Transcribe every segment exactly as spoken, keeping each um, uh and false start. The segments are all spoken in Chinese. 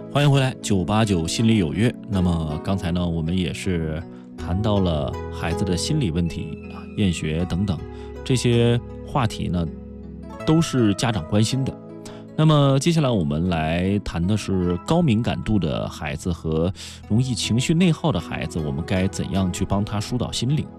欢迎回来，九八九心理有约。那么刚才呢，我们也是谈到了孩子的心理问题啊、厌学等等这些话题呢，都是家长关心的。那么接下来我们来谈的是高敏感度的孩子和容易情绪内耗的孩子，我们该怎样去帮他疏导心灵？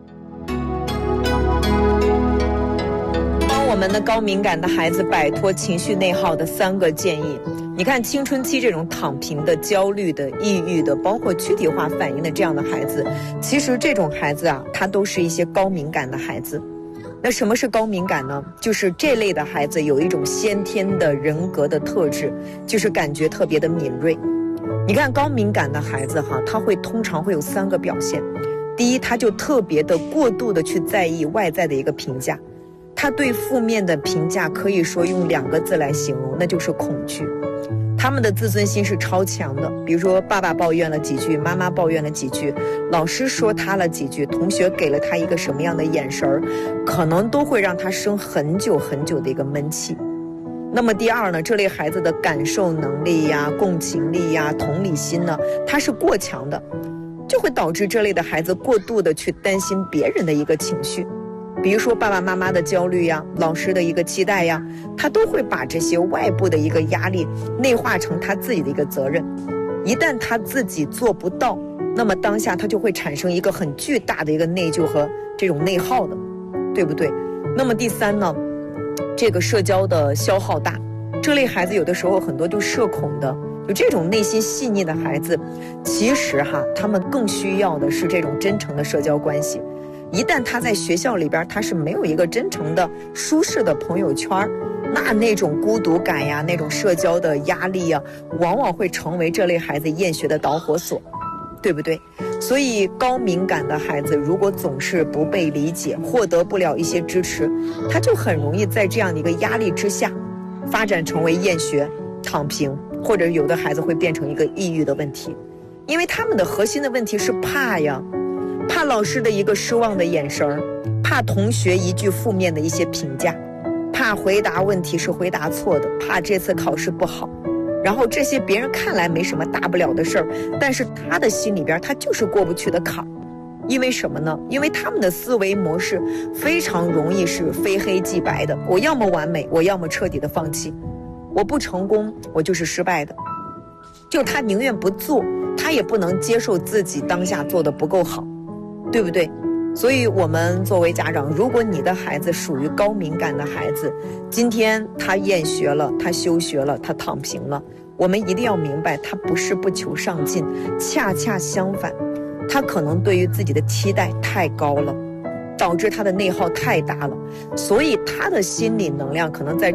帮我们的高敏感的孩子摆脱情绪内耗的三个建议。你看青春期这种躺平的、焦虑的、抑郁的，包括躯体化反应的这样的孩子，其实这种孩子啊，他都是一些高敏感的孩子。那什么是高敏感呢？就是这类的孩子有一种先天的人格的特质，就是感觉特别的敏锐。你看高敏感的孩子哈，他会通常会有三个表现。第一，他就特别的过度的去在意外在的一个评价，他对负面的评价可以说用两个字来形容，那就是恐惧。他们的自尊心是超强的，比如说爸爸抱怨了几句，妈妈抱怨了几句，老师说他了几句，同学给了他一个什么样的眼神，可能都会让他生很久很久的一个闷气。那么第二呢，这类孩子的感受能力呀、共情力呀、同理心呢，它是过强的，就会导致这类的孩子过度的去担心别人的一个情绪。比如说爸爸妈妈的焦虑呀，老师的一个期待呀，他都会把这些外部的一个压力内化成他自己的一个责任。一旦他自己做不到，那么当下他就会产生一个很巨大的一个内疚和这种内耗的，对不对？那么第三呢，这个社交的消耗大，这类孩子有的时候很多就社恐的，就这种内心细腻的孩子，其实哈，他们更需要的是这种真诚的社交关系。一旦他在学校里边他是没有一个真诚的舒适的朋友圈，那那种孤独感呀，那种社交的压力呀，往往会成为这类孩子厌学的导火索，对不对？所以高敏感的孩子如果总是不被理解，获得不了一些支持，他就很容易在这样的一个压力之下发展成为厌学、躺平，或者有的孩子会变成一个抑郁的问题。因为他们的核心的问题是怕呀，怕老师的一个失望的眼神，怕同学一句负面的一些评价，怕回答问题是回答错的，怕这次考试不好。然后这些别人看来没什么大不了的事儿，但是他的心里边他就是过不去的坎儿。因为什么呢？因为他们的思维模式非常容易是非黑即白的，我要么完美，我要么彻底的放弃，我不成功我就是失败的。就他宁愿不做，他也不能接受自己当下做的不够好，对不对？所以我们作为家长，如果你的孩子属于高敏感的孩子，今天他厌学了，他休学了，他躺平了，我们一定要明白，他不是不求上进，恰恰相反，他可能对于自己的期待太高了，导致他的内耗太大了，所以他的心理能量可能在